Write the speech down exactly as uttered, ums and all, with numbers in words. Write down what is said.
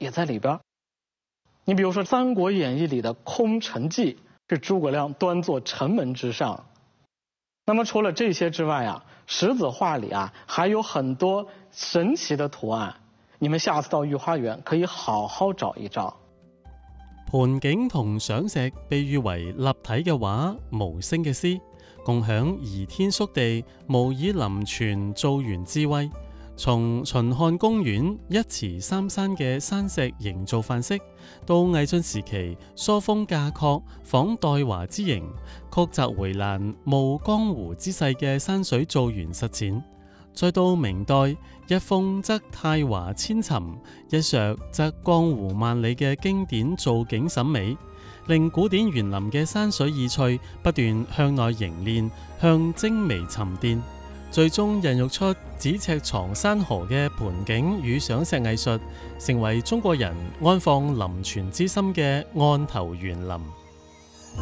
也在里边。你比如说《三国演义》里的空城计是诸葛亮端坐城门之上。那么除了这些之外啊，石子画里啊还有很多神奇的图案，你们下次到御花园可以好好找一找。 盆景同賞石被譽為立體嘅畫、無聲嘅詩，共享移天縮地、模擬林泉造園智慧。從秦漢公園一池三山嘅山石營造範式，到魏晉時期疏風架壑仿代華之形，曲澤回欄冒江湖之勢嘅山水造園實踐，再到明代一峰則泰華千尋，一石則江湖萬里嘅經典造景審美，令古典園林嘅山水意趣不斷向內凝練，向精微沉澱。最終孕育出咫尺藏山河嘅盆景與賞石藝術，成為中國人安放林泉之心嘅案頭園林。